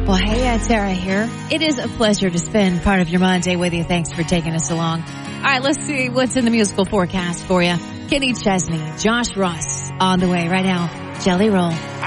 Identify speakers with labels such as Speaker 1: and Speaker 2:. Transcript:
Speaker 1: Well, hey, Tara here. It is a pleasure to spend part of your Monday with you. Thanks for taking us along. All right, let's see what's in the musical forecast for you. Kenny Chesney, Josh Ross on the way right now. Jelly Roll.